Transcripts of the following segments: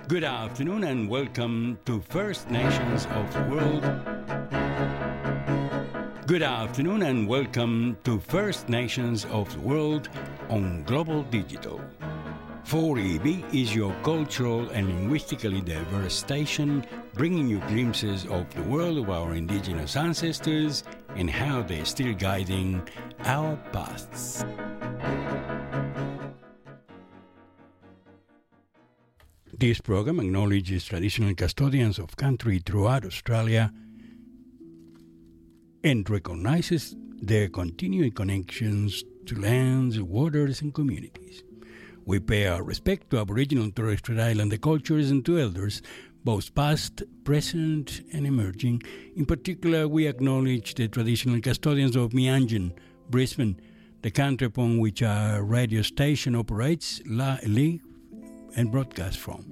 Good afternoon and welcome to First Nations of the World. Good afternoon and welcome to First Nations of the World on Global Digital. 4EB is your cultural and linguistically diverse station, bringing you glimpses of the world of our indigenous ancestors and how they're still guiding our paths. This program acknowledges traditional custodians of country throughout Australia and recognizes their continuing connections to lands, waters, and communities. We pay our respect to Aboriginal and Torres Strait Islander cultures and to elders, both past, present, and emerging. In particular, we acknowledge the traditional custodians of Meanjin, Brisbane, the country upon which our radio station operates, live and broadcast from.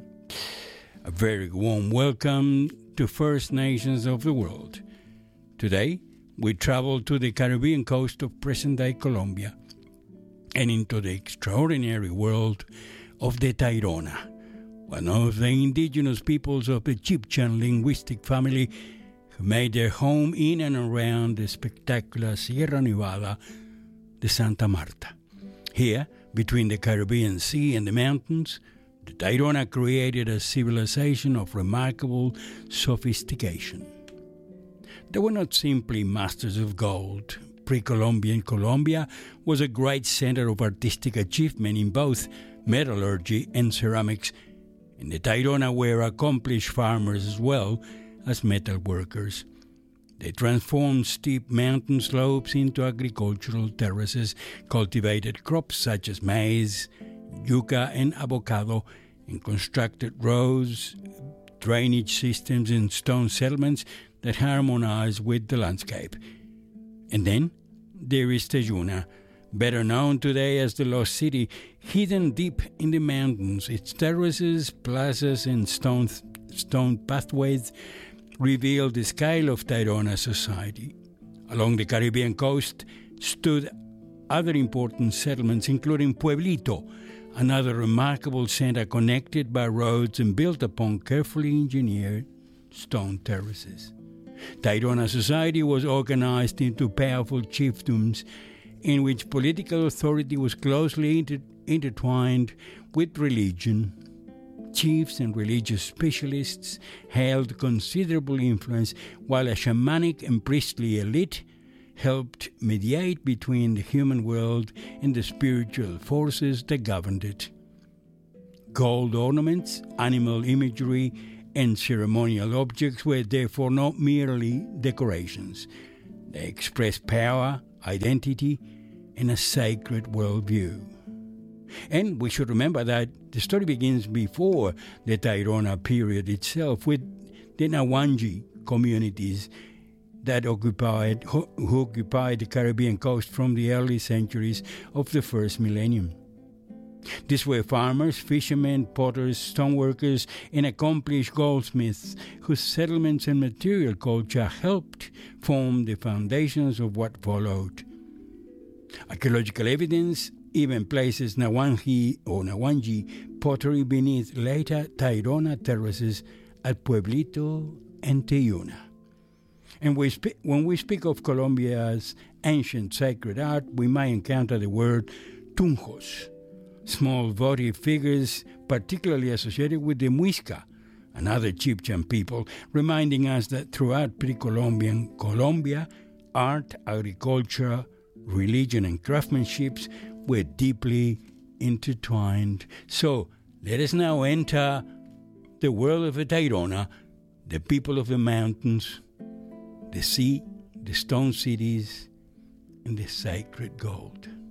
A very warm welcome to First Nations of the world. Today, we travel to the Caribbean coast of present-day Colombia and into the extraordinary world of the Tairona, one of the indigenous peoples of the Chibchan linguistic family who made their home in and around the spectacular Sierra Nevada de Santa Marta. Here, between the Caribbean Sea and the mountains, the Tairona created a civilization of remarkable sophistication. They were not simply masters of gold. Pre-Columbian Colombia was a great center of artistic achievement in both metallurgy and ceramics, and the Tairona were accomplished farmers as well as metal workers. They transformed steep mountain slopes into agricultural terraces, cultivated crops such as maize, yucca, and avocado, and constructed roads, drainage systems, and stone settlements that harmonize with the landscape. And then there is Tejuna, better known today as the Lost City, hidden deep in the mountains. Its terraces, plazas, and stone pathways reveal the scale of Tairona society. Along the Caribbean coast stood other important settlements, including Pueblito, another remarkable center connected by roads and built upon carefully engineered stone terraces. Tairona society was organized into powerful chiefdoms in which political authority was closely intertwined with religion. Chiefs and religious specialists held considerable influence, while a shamanic and priestly elite helped mediate between the human world and the spiritual forces that governed it. Gold ornaments, animal imagery, and ceremonial objects were therefore not merely decorations. They expressed power, identity, and a sacred worldview. And we should remember that the story begins before the Tairona period itself, with the Nawanji communities that who occupied the Caribbean coast from the early centuries of the first millennium. These were farmers, fishermen, potters, stoneworkers, and accomplished goldsmiths whose settlements and material culture helped form the foundations of what followed. Archaeological evidence even places Nawanji pottery beneath later Tairona terraces at Pueblito and Tejuna. And when we speak of Colombia's ancient sacred art, we might encounter the word tunjos, small votive figures particularly associated with the Muisca, another Chibchan people, reminding us that throughout pre-Columbian Colombia, art, agriculture, religion, and craftsmanship were deeply intertwined. So let us now enter the world of the Tairona, the people of the mountains, the sea, the stone cities, and the sacred gold.